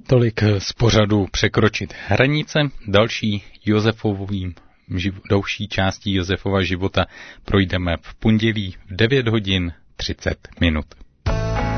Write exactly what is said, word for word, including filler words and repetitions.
Tolik z pořadu Překročit hranice. Další Josefovým další částí Josefova života projdeme v pondělí v devět hodin třicet minut.